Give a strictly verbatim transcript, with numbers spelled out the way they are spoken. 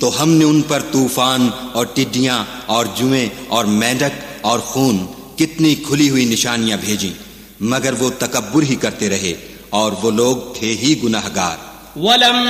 तो हमने उन पर तूफान और टिड्डियां और जुएं और मेंढक और खून कितनी खुली हुई निशानियां भेजी, मगर वो तकब्बुर ही करते रहे और वो लोग थे ही गुनाहगार।